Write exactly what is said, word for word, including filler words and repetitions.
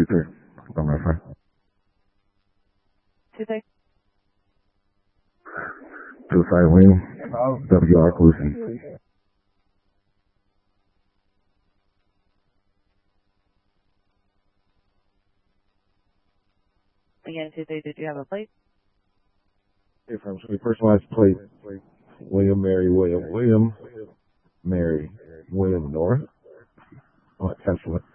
two three. Don't verify. Two three. Suicide Wing. W R Cluson. Again, two three. Did you have a plate? From personalized plate. William Mary William William Mary William North. Oh, Tesla.